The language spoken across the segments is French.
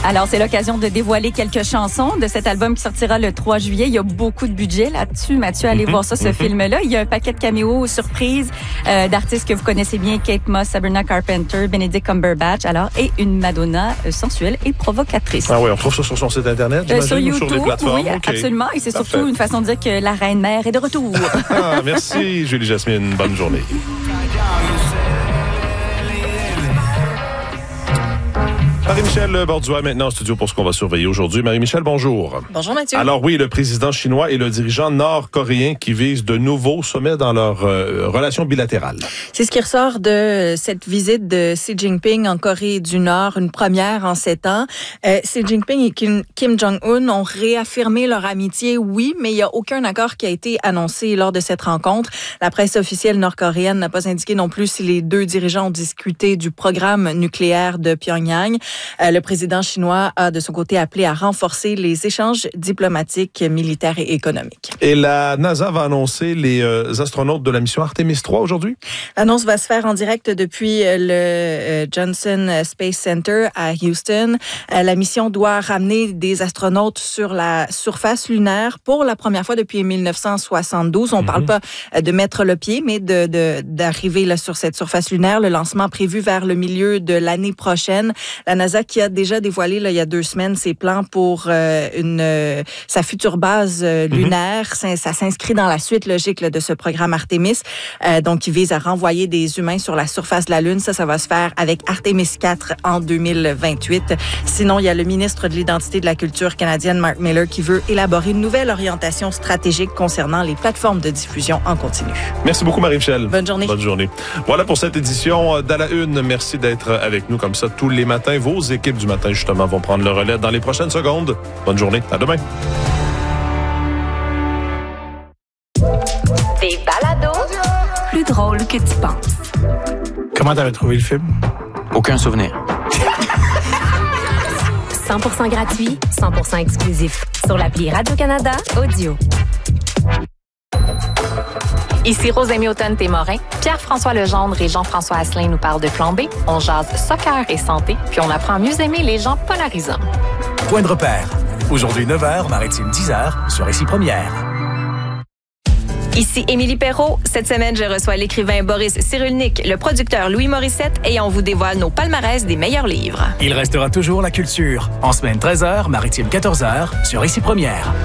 Alors, c'est l'occasion de dévoiler quelques chansons de cet album qui sortira le 3 juillet. Il y a beaucoup de budget là-dessus. Mathieu, allez voir ça, ce film-là. Il y a un paquet de caméos surprises d'artistes que vous connaissez bien, Kate Moss, Sabrina Carpenter, Benedict Cumberbatch, et une Madonna sensuelle et provocatrice. Ah oui, on trouve ça sur son site Internet, sur YouTube, ou sur les plateformes? Oui, absolument. Et c'est surtout une façon de dire que la reine-mère est de retour. Merci, Julie Jasmine. Bonne journée. Marie-Michel Borduas, maintenant au studio pour ce qu'on va surveiller aujourd'hui. Marie-Michel, bonjour. Bonjour Mathieu. Alors oui, le président chinois et le dirigeant nord-coréen qui visent de nouveaux sommets dans leur relation bilatérale. C'est ce qui ressort de cette visite de Xi Jinping en Corée du Nord, une première en 7 ans. Xi Jinping et Kim Jong-un ont réaffirmé leur amitié, oui, mais il n'y a aucun accord qui a été annoncé lors de cette rencontre. La presse officielle nord-coréenne n'a pas indiqué non plus si les deux dirigeants ont discuté du programme nucléaire de Pyongyang. Le président chinois a de son côté appelé à renforcer les échanges diplomatiques, militaires et économiques. Et la NASA va annoncer les astronautes de la mission Artemis 3 aujourd'hui? L'annonce va se faire en direct depuis le Johnson Space Center à Houston. La mission doit ramener des astronautes sur la surface lunaire pour la première fois depuis 1972. On ne parle pas de mettre le pied, mais d'arriver là, sur cette surface lunaire. Le lancement prévu vers le milieu de l'année prochaine. La NASA qui a déjà dévoilé là, il y a 2 semaines ses plans pour sa future base lunaire. Ça s'inscrit dans la suite logique là, de ce programme Artemis, donc qui vise à renvoyer des humains sur la surface de la Lune. Ça va se faire avec Artemis 4 en 2028. Sinon, il y a le ministre de l'Identité et de la Culture canadienne, Mark Miller, qui veut élaborer une nouvelle orientation stratégique concernant les plateformes de diffusion en continu. Merci beaucoup, Marie-Michel. Bonne journée. Bonne journée. Voilà pour cette édition d'À la Une. Merci d'être avec nous comme ça tous les matins. Vos équipes du matin, justement, vont prendre le relais dans les prochaines secondes. Bonne journée. À demain. Des balados plus drôles que tu penses. Comment t'avais trouvé le film? Aucun souvenir. 100% gratuit, 100% exclusif. Sur l'appli Radio-Canada Audio. Ici Rosémie Automne-Témorin. Pierre-François Legendre et Jean-François Asselin nous parlent de Plan B. On jase soccer et santé, puis on apprend à mieux aimer les gens polarisants. Point de repère. Aujourd'hui 9h, Maritime 10h, sur Ici Première. Ici Émilie Perrault. Cette semaine, je reçois l'écrivain Boris Cyrulnik, le producteur Louis Morissette et on vous dévoile nos palmarès des meilleurs livres. Il restera toujours la culture. En semaine 13h, Maritime 14h, sur Ici Première.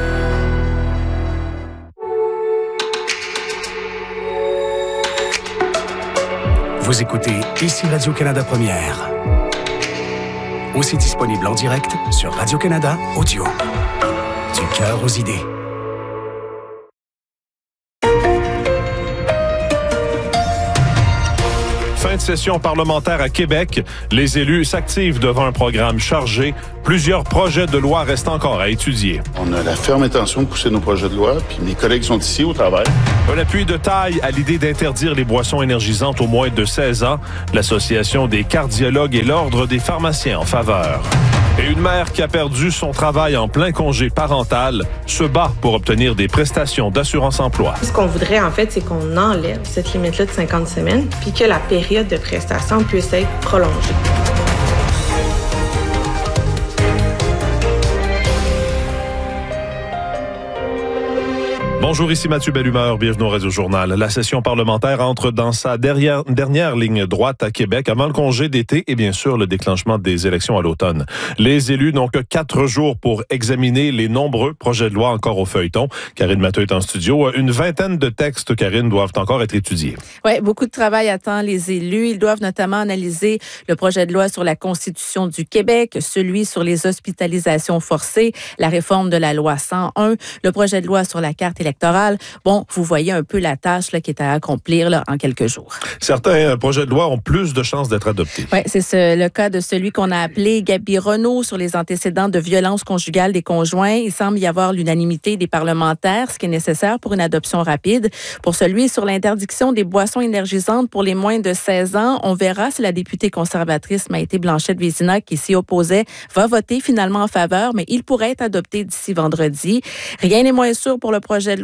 Vous écoutez Ici Radio-Canada Première. Aussi disponible en direct sur Radio-Canada Audio. Du cœur aux idées. Fin de session parlementaire à Québec. Les élus s'activent devant un programme chargé. Plusieurs projets de loi restent encore à étudier. On a la ferme intention de pousser nos projets de loi, puis mes collègues sont ici au travail. Un appui de taille à l'idée d'interdire les boissons énergisantes aux moins de 16 ans. L'Association des cardiologues et l'Ordre des pharmaciens en faveur. Et une mère qui a perdu son travail en plein congé parental se bat pour obtenir des prestations d'assurance-emploi. Ce qu'on voudrait, en fait, c'est qu'on enlève cette limite-là de 50 semaines puis que la période de prestation puisse être prolongée. Bonjour, ici Mathieu Bellumeur, bienvenue au Radio Journal. La session parlementaire entre dans sa dernière ligne droite à Québec avant le congé d'été et bien sûr le déclenchement des élections à l'automne. Les élus n'ont que 4 jours pour examiner les nombreux projets de loi encore au feuilleton. Karine Matteux est en studio. Une vingtaine de textes, Karine, doivent encore être étudiés. Oui, beaucoup de travail attend les élus. Ils doivent notamment analyser le projet de loi sur la Constitution du Québec, celui sur les hospitalisations forcées, la réforme de la loi 101, le projet de loi sur la carte électorale. Bon, vous voyez un peu la tâche là, qui est à accomplir là, en quelques jours. Certains projets de loi ont plus de chances d'être adoptés. Oui, c'est le cas de celui qu'on a appelé Gabi Renault sur les antécédents de violence conjugale des conjoints. Il semble y avoir l'unanimité des parlementaires, ce qui est nécessaire pour une adoption rapide. Pour celui sur l'interdiction des boissons énergisantes pour les moins de 16 ans, on verra si la députée conservatrice Maïté Blanchette-Vézina, qui s'y opposait, va voter finalement en faveur, mais il pourrait être adopté d'ici vendredi. Rien n'est moins sûr pour le projet de loi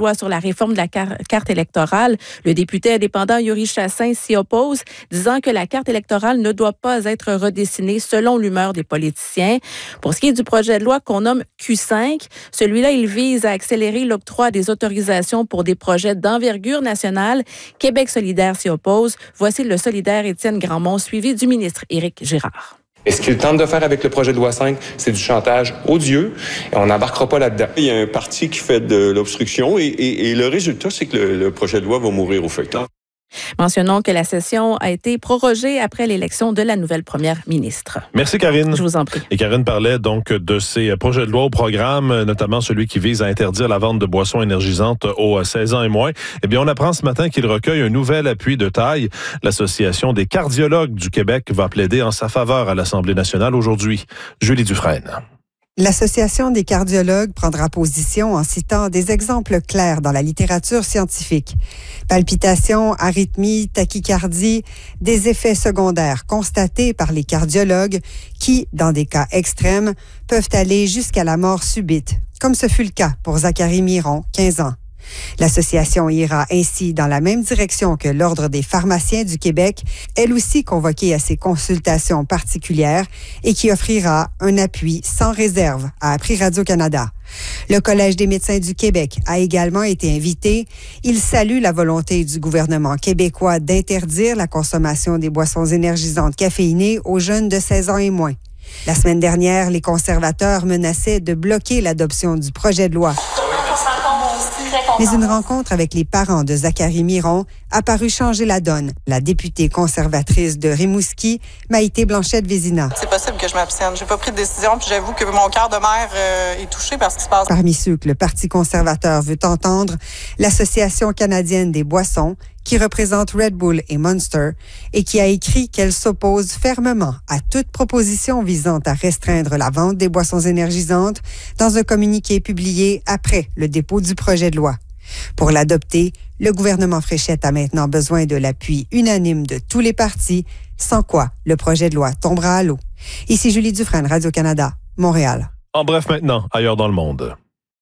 loi sur la réforme de la carte électorale. Le député indépendant Yuri Chassin s'y oppose, disant que la carte électorale ne doit pas être redessinée selon l'humeur des politiciens. Pour ce qui est du projet de loi qu'on nomme Q5, celui-là, il vise à accélérer l'octroi des autorisations pour des projets d'envergure nationale. Québec solidaire s'y oppose. Voici le solidaire Étienne Grandmont, suivi du ministre Éric Girard. Et ce qu'il tente de faire avec le projet de loi 5, c'est du chantage odieux et on n'embarquera pas là-dedans. Il y a un parti qui fait de l'obstruction et le résultat, c'est que le projet de loi va mourir au feuilleton. Mentionnons que la session a été prorogée après l'élection de la nouvelle première ministre. Merci, Karine. Je vous en prie. Et Karine parlait donc de ces projets de loi au programme, notamment celui qui vise à interdire la vente de boissons énergisantes aux 16 ans et moins. Eh bien, on apprend ce matin qu'il recueille un nouvel appui de taille. L'Association des cardiologues du Québec va plaider en sa faveur à l'Assemblée nationale aujourd'hui. Julie Dufresne. L'Association des cardiologues prendra position en citant des exemples clairs dans la littérature scientifique. Palpitations, arythmies, tachycardie, des effets secondaires constatés par les cardiologues qui, dans des cas extrêmes, peuvent aller jusqu'à la mort subite, comme ce fut le cas pour Zachary Miron, 15 ans. L'association ira ainsi dans la même direction que l'Ordre des pharmaciens du Québec, elle aussi convoquée à ces consultations particulières et qui offrira un appui sans réserve, a appris Radio-Canada. Le Collège des médecins du Québec a également été invité. Il salue la volonté du gouvernement québécois d'interdire la consommation des boissons énergisantes caféinées aux jeunes de 16 ans et moins. La semaine dernière, les conservateurs menaçaient de bloquer l'adoption du projet de loi. Mais une rencontre avec les parents de Zachary Miron a paru changer la donne. La députée conservatrice de Rimouski, Maïté Blanchette-Vézina. C'est possible que je m'abstienne. J'ai pas pris de décision, puis j'avoue que mon cœur de mère est touché par ce qui se passe. Parmi ceux que le Parti conservateur veut entendre, l'Association canadienne des boissons, qui représente Red Bull et Monster, et qui a écrit qu'elle s'oppose fermement à toute proposition visant à restreindre la vente des boissons énergisantes dans un communiqué publié après le dépôt du projet de loi. Pour l'adopter, le gouvernement Fréchette a maintenant besoin de l'appui unanime de tous les partis, sans quoi le projet de loi tombera à l'eau. Ici Julie Dufresne, Radio-Canada, Montréal. En bref maintenant, ailleurs dans le monde.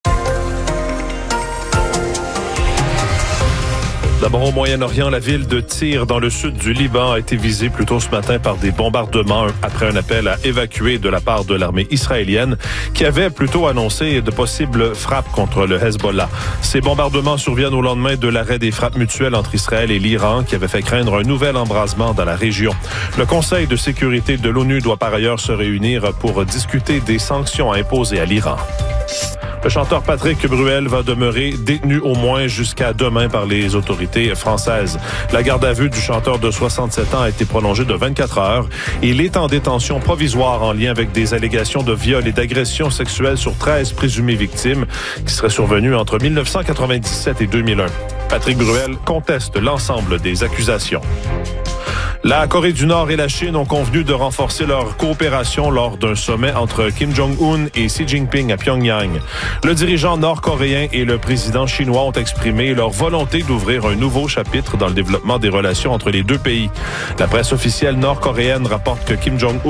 D'abord au Moyen-Orient, la ville de Tyr, dans le sud du Liban, a été visée plus tôt ce matin par des bombardements après un appel à évacuer de la part de l'armée israélienne qui avait plutôt annoncé de possibles frappes contre le Hezbollah. Ces bombardements surviennent au lendemain de l'arrêt des frappes mutuelles entre Israël et l'Iran qui avait fait craindre un nouvel embrasement dans la région. Le Conseil de sécurité de l'ONU doit par ailleurs se réunir pour discuter des sanctions à imposer à l'Iran. Le chanteur Patrick Bruel va demeurer détenu au moins jusqu'à demain par les autorités françaises. La garde à vue du chanteur de 67 ans a été prolongée de 24 heures. Il est en détention provisoire en lien avec des allégations de viol et d'agression sexuelle sur 13 présumées victimes qui seraient survenues entre 1997 et 2001. Patrick Bruel conteste l'ensemble des accusations. La Corée du Nord et la Chine ont convenu de renforcer leur coopération lors d'un sommet entre Kim Jong-un et Xi Jinping à Pyongyang. Le dirigeant nord-coréen et le président chinois ont exprimé leur volonté d'ouvrir un nouveau chapitre dans le développement des relations entre les deux pays. La presse officielle nord-coréenne rapporte que Kim Jong-un